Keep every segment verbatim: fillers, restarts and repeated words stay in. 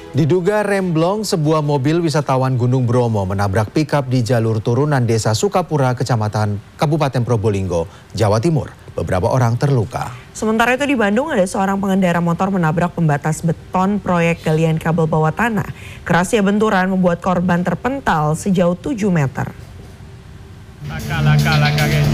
Diduga remblong, sebuah mobil wisatawan Gunung Bromo menabrak pikap di jalur turunan Desa Sukapura, Kecamatan Kabupaten Probolinggo, Jawa Timur. Beberapa orang terluka. Sementara itu di Bandung ada seorang pengendara motor menabrak pembatas beton proyek galian kabel bawah tanah. Kerasnya benturan membuat korban terpental sejauh tujuh meter. Laka, laka, laka, guys.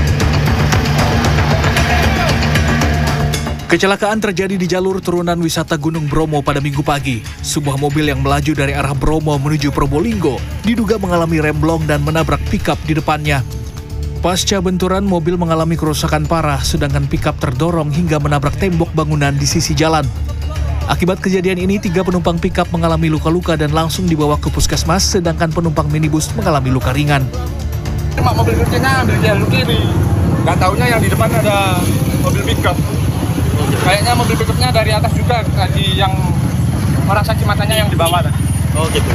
Kecelakaan terjadi di jalur turunan wisata Gunung Bromo pada Minggu pagi. Sebuah mobil yang melaju dari arah Bromo menuju Probolinggo diduga mengalami remblong dan menabrak pikap di depannya. Pasca benturan, mobil mengalami kerusakan parah, sedangkan pikap terdorong hingga menabrak tembok bangunan di sisi jalan. Akibat kejadian ini, tiga penumpang pikap mengalami luka-luka dan langsung dibawa ke puskesmas, sedangkan penumpang minibus mengalami luka ringan. Mobil kecilnya ambil jalur kiri, nggak taunya yang di depan ada mobil pikap. Kayaknya mobil pickupnya dari atas juga, tadi yang orang saksi matanya yang di bawah. Oh gitu.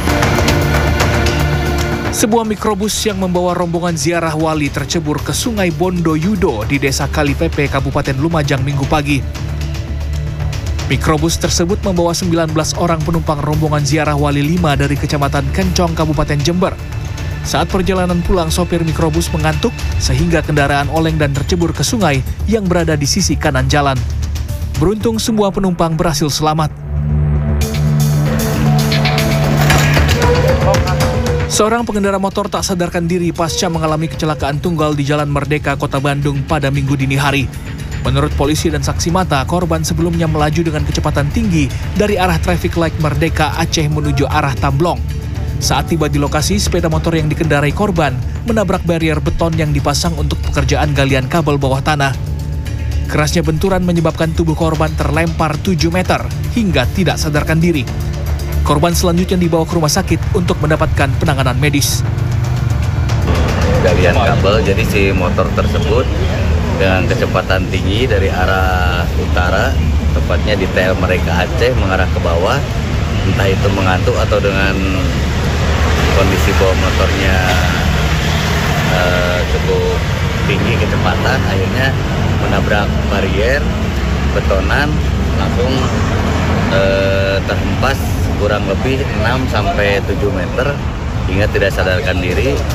Sebuah mikrobus yang membawa rombongan ziarah wali tercebur ke Sungai Bondo Yudo di Desa Kalipepe, Kabupaten Lumajang Minggu pagi. Mikrobus tersebut membawa sembilan belas orang penumpang rombongan ziarah wali lima dari Kecamatan Kencong, Kabupaten Jember. Saat perjalanan pulang, sopir mikrobus mengantuk sehingga kendaraan oleng dan tercebur ke sungai yang berada di sisi kanan jalan. Beruntung semua penumpang berhasil selamat. Seorang pengendara motor tak sadarkan diri pasca mengalami kecelakaan tunggal di Jalan Merdeka, Kota Bandung pada Minggu dini hari. Menurut polisi dan saksi mata, korban sebelumnya melaju dengan kecepatan tinggi dari arah traffic light Merdeka Aceh menuju arah Tamblong. Saat tiba di lokasi, sepeda motor yang dikendarai korban menabrak barier beton yang dipasang untuk pekerjaan galian kabel bawah tanah. Kerasnya benturan menyebabkan tubuh korban terlempar tujuh meter hingga tidak sadarkan diri. Korban selanjutnya dibawa ke rumah sakit untuk mendapatkan penanganan medis. Galian kabel, jadi si motor tersebut dengan kecepatan tinggi dari arah utara, tepatnya di T L Merdeka Aceh mengarah ke bawah, entah itu mengantuk atau dengan kondisi bawah motornya uh, cukup tinggi kecepatan, akhirnya menabrak barier betonan, langsung uh, terhempas kurang lebih enam sampai tujuh meter hingga tidak sadarkan diri.